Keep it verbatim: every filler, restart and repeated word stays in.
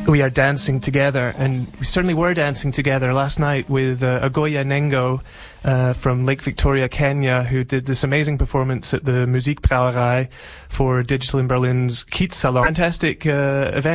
we are dancing together, and we certainly were dancing together last night with uh, Agoya Nengo uh, from Lake Victoria, Kenya, who did this amazing performance at the Musikbrauerei for Digital in Berlin's Kiez Salon. Fantastic uh, event.